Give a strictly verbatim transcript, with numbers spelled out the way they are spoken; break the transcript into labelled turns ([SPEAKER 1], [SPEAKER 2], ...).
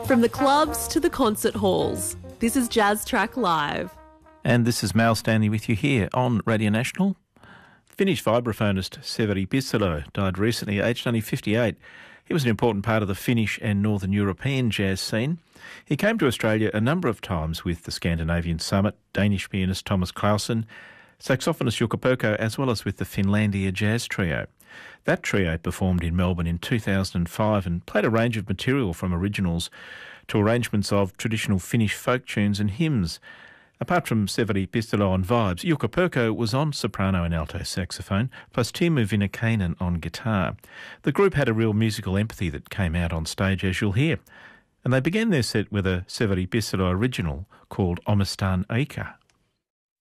[SPEAKER 1] From the clubs to the concert halls, this is Jazz Track Live.
[SPEAKER 2] And this is Mal Stanley with you here on Radio National. Finnish vibraphonist Severi Pisalo died recently, aged only fifty-eight. He was an important part of the Finnish and Northern European jazz scene. He came to Australia a number of times with the Scandinavian Summit, Danish pianist Thomas Clausen, saxophonist Jukka Pekka, as well as with the Finlandia Jazz Trio. That trio performed in Melbourne in two thousand five and played a range of material from originals to arrangements of traditional Finnish folk tunes and hymns. Apart from Severi Pisalo on vibes, Jukka Pekka was on soprano and alto saxophone, plus Teemu Vinnakainen on guitar. The group had a real musical empathy that came out on stage, as you'll hear. And they began their set with a Severi Pisalo original called Omistaan Aika.